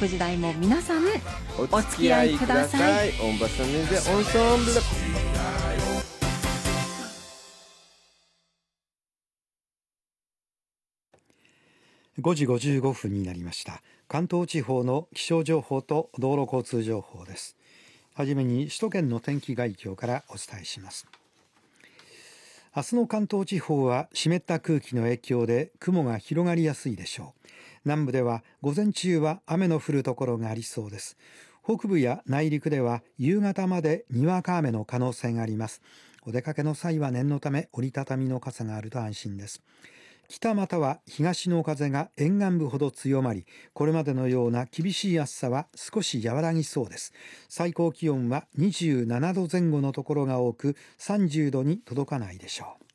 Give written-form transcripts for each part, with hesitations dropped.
6時台も皆さんお付き合いください。オンバサネでオンソンブル。 5時55分になりました。関東地方の気象情報と道路交通情報です。はじめに首都圏の天気概況からお伝えします。明日の関東地方は湿った空気の影響で雲が広がりやすいでしょう。南部では午前中は雨の降るところがありそうです。北部や内陸では夕方までにわか雨の可能性があります。お出かけの際は念のため折りたたみの傘があると安心です。北または東の風が沿岸部ほど強まり、これまでのような厳しい暑さは少し和らぎそうです。最高気温は27度前後のところが多く、30度に届かないでしょう。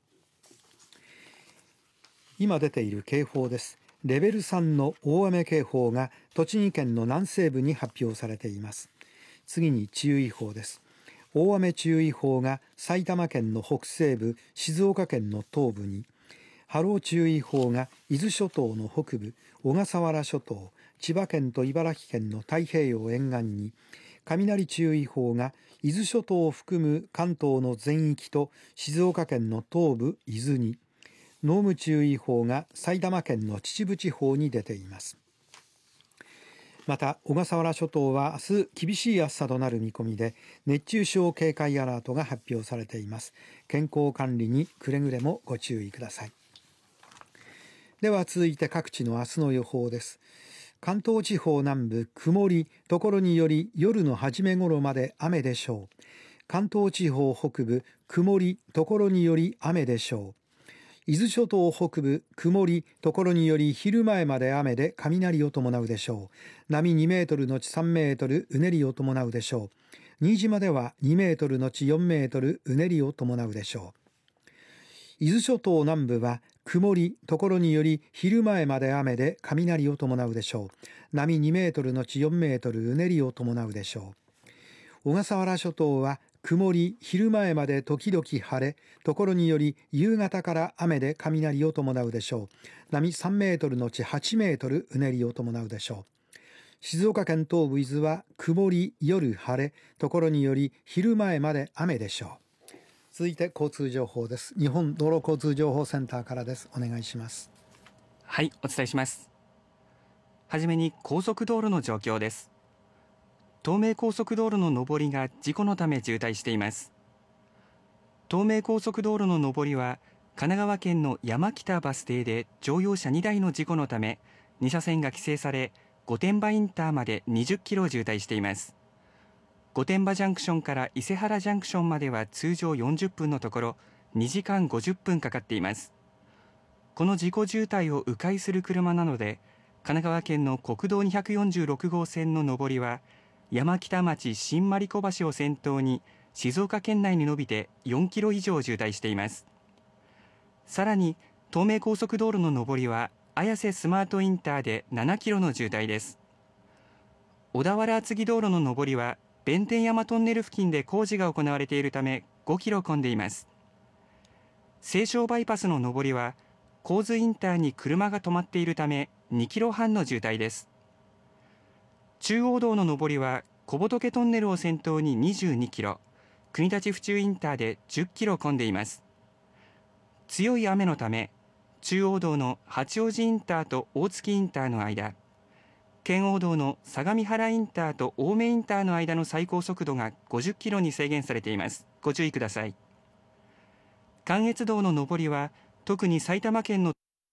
今出ている警報です。レベル3の大雨警報が栃木県の南西部に発表されています。次に注意報です。大雨注意報が埼玉県の北西部、静岡県の東部に、波浪注意報が伊豆諸島の北部、小笠原諸島、千葉県と茨城県の太平洋沿岸に、雷注意報が伊豆諸島を含む関東の全域と静岡県の東部、伊豆に、濃霧注意報が埼玉県の秩父地方に出ています。また小笠原諸島は明日厳しい暑さとなる見込みで、熱中症警戒アラートが発表されています。健康管理にくれぐれもご注意ください。では続いて各地の明日の予報です。関東地方南部曇り、ところにより夜の初め頃まで雨でしょう。関東地方北部曇り、ところにより雨でしょう。伊豆諸島北部曇り、ところにより昼前まで雨で雷を伴うでしょう。波2メートルのち3メートル、うねりを伴うでしょう。新島では2メートルのち4メートル、うねりを伴うでしょう。伊豆諸島南部は曇り、ところにより昼前まで雨で雷を伴うでしょう。波2メートルのち4メートル、うねりを伴うでしょう。小笠原諸島は曇り、昼前まで時々晴れ、ところにより夕方から雨で雷を伴うでしょう。波3メートルのち8メートル、うねりを伴うでしょう。静岡県東部伊豆は曇り、夜晴れ、ところにより昼前まで雨でしょう。続いて交通情報です。日本道路交通情報センターからです。お願いします。 はい、お伝えします。はじめに高速道路の状況です。東名高速道路の上りが事故のため渋滞しています。東名高速道路の上りは神奈川県の山北バス停で乗用車2台の事故のため2車線が規制され、御殿場インターまで20キロ渋滞しています。御殿場ジャンクションから伊勢原ジャンクションまでは通常40分のところ2時間50分かかっています。この事故渋滞を迂回する車なので、神奈川県の国道246号線の上りは山北町新丸子橋を先頭に静岡県内に伸びて4キロ以上渋滞しています。さらに東名高速道路の上りは綾瀬スマートインターで7キロの渋滞です。小田原厚木道路の上りは弁天山トンネル付近で工事が行われているため5キロ混んでいます。西湘バイパスの上りは神津インターに車が止まっているため2キロ半の渋滞です。中央道の上りは小仏トンネルを先頭に22キロ、国立府中インターで10キロ混んでいます。強い雨のため中央道の八王子インターと大月インターの間、圏央道の相模原インターと青梅インターの間の最高速度が50キロに制限されています。ご注意ください。関越道の上りは特に埼玉県の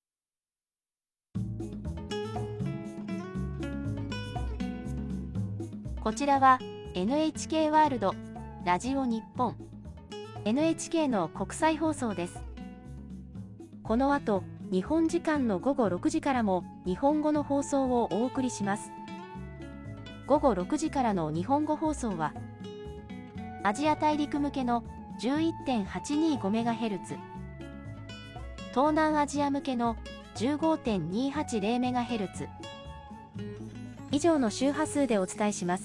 こちらは NHK ワールドラジオ日本 NHK の国際放送です。この後日本時間の午後6時からも日本語の放送をお送りします。午後6時からの日本語放送はアジア大陸向けの 11.825MHz、 東南アジア向けの 15.280MHz 以上の周波数でお伝えします。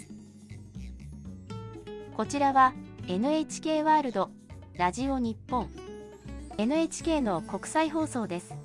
こちらは NHK ワールドラジオ日本 NHK の国際放送です。